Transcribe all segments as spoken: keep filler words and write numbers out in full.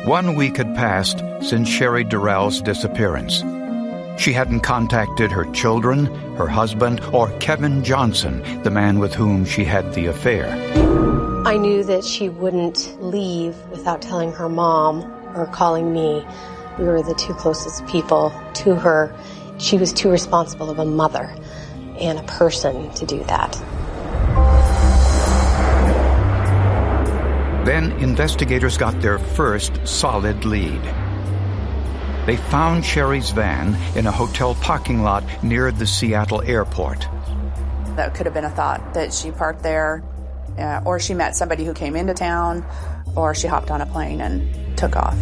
One week had passed since Sherry Durrell's disappearance. She hadn't contacted her children, her husband, or Kevin Johnson, the man with whom she had the affair. I knew that she wouldn't leave without telling her mom or calling me. We were the two closest people to her. She was too responsible of a mother and a person to do that. Then investigators got their first solid lead. They found Sherry's van in a hotel parking lot near the Seattle airport. That could have been a thought, that she parked there, uh, or she met somebody who came into town, or she hopped on a plane and took off.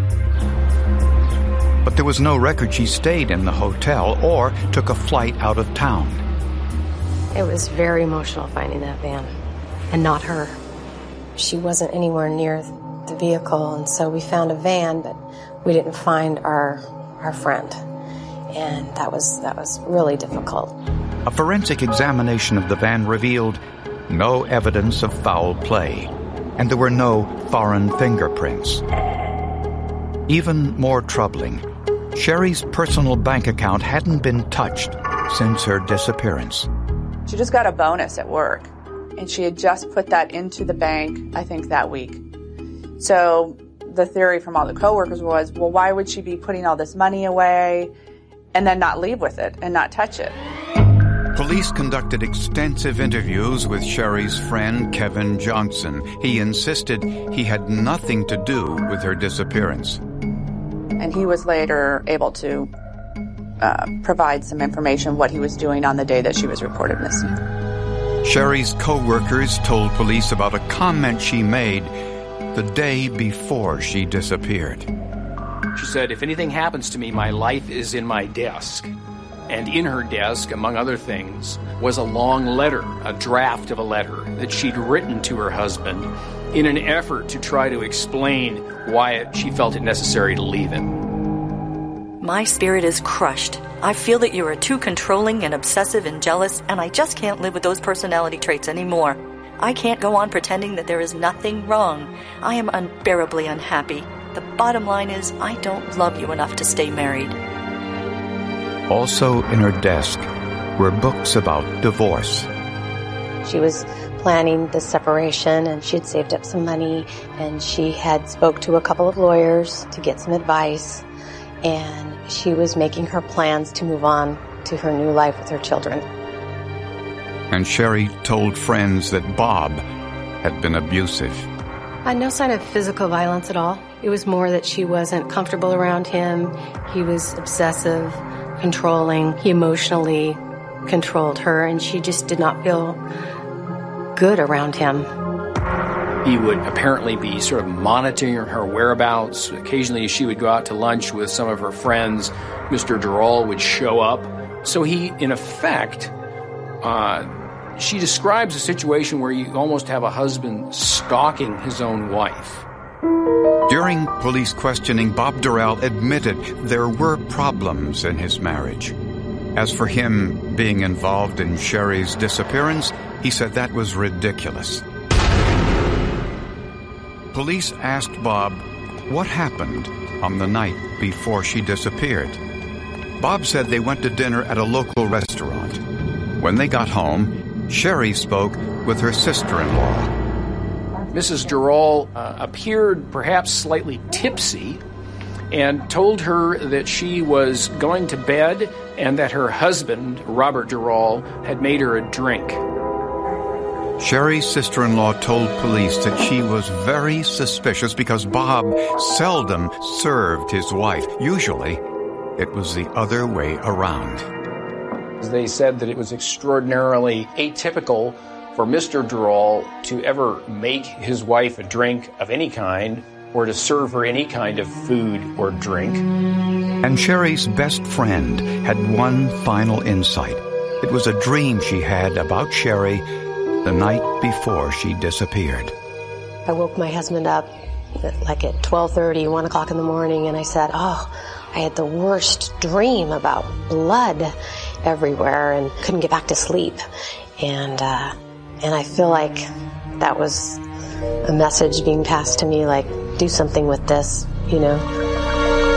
But there was no record she stayed in the hotel or took a flight out of town. It was very emotional finding that van, and not her. She wasn't anywhere near the vehicle, and so we found a van, but we didn't find our our friend, and that was that was really difficult. A forensic examination of the van revealed no evidence of foul play, and there were no foreign fingerprints. Even more troubling, Sherry's personal bank account hadn't been touched since her disappearance. She just got a bonus at work, and she had just put that into the bank, I think, that week. So the theory from all the coworkers was, well, why would she be putting all this money away and then not leave with it and not touch it? Police conducted extensive interviews with Sherry's friend, Kevin Johnson. He insisted he had nothing to do with her disappearance. And he was later able to uh, provide some information what he was doing on the day that she was reported missing. Sherry's co-workers told police about a comment she made the day before she disappeared. She said, if anything happens to me, my life is in my desk. And in her desk, among other things, was a long letter, a draft of a letter that she'd written to her husband in an effort to try to explain why she felt it necessary to leave him. My spirit is crushed. I feel that you are too controlling and obsessive and jealous, and I just can't live with those personality traits anymore. I can't go on pretending that there is nothing wrong. I am unbearably unhappy. The bottom line is, I don't love you enough to stay married. Also in her desk were books about divorce. She was planning the separation, and she had saved up some money, and she had spoke to a couple of lawyers to get some advice, and she was making her plans to move on to her new life with her children. And Sherry told friends that Bob had been abusive. Uh, no sign of physical violence at all. It was more that she wasn't comfortable around him. He was obsessive, controlling. He emotionally controlled her, and she just did not feel good around him. He would apparently be sort of monitoring her whereabouts. Occasionally she would go out to lunch with some of her friends. Mister Durrell would show up. So he, in effect, uh, she describes a situation where you almost have a husband stalking his own wife. During police questioning, Bob Durrell admitted there were problems in his marriage. As for him being involved in Sherry's disappearance, he said that was ridiculous. Police asked Bob what happened on the night before she disappeared. Bob said they went to dinner at a local restaurant. When they got home, Sherry spoke with her sister-in-law. Missus Durrell uh, appeared perhaps slightly tipsy and told her that she was going to bed and that her husband, Robert Durrell, had made her a drink. Sherry's sister-in-law told police that she was very suspicious because Bob seldom served his wife. Usually, it was the other way around. They said that it was extraordinarily atypical for Mister Durrell to ever make his wife a drink of any kind or to serve her any kind of food or drink. And Sherry's best friend had one final insight. It was a dream she had about Sherry the night before she disappeared. I woke my husband up like at twelve thirty, one o'clock in the morning, and I said, oh, I had the worst dream about blood everywhere and couldn't get back to sleep. And uh, and I feel like that was a message being passed to me like, do something with this, you know.